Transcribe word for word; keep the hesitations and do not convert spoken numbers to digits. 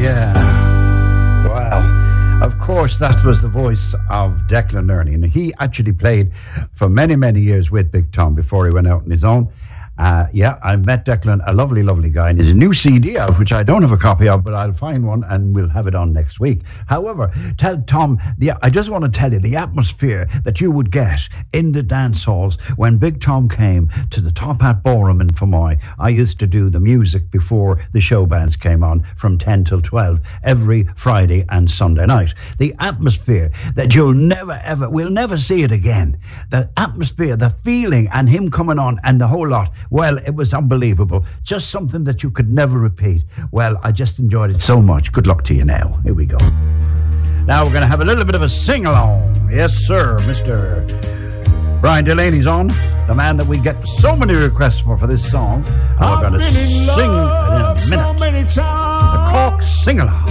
Yeah. Wow. Of course, that was the voice of Declan Ernie. And he actually played for many, many years with Big Tom before he went out on his own. Uh, yeah, I met Declan, a lovely, lovely guy, and his new C D out, which I don't have a copy of, but I'll find one and we'll have it on next week. However, tell Tom, the, I just want to tell you the atmosphere that you would get in the dance halls when Big Tom came to the Top Hat Ballroom in Fermoy. I used to do the music before the show bands came on from ten till twelve every Friday and Sunday night. The atmosphere that you'll never, ever, we'll never see it again. The atmosphere, the feeling, and him coming on and the whole lot. Well, it was unbelievable. Just something that you could never repeat. Well, I just enjoyed it so much. Good luck to you now. Here we go. Now we're going to have a little bit of a sing-along. Yes, sir, Mister Brian Delaney's on. The man that we get so many requests for for this song. And we're going to sing in a minute. The Cork Sing-Along.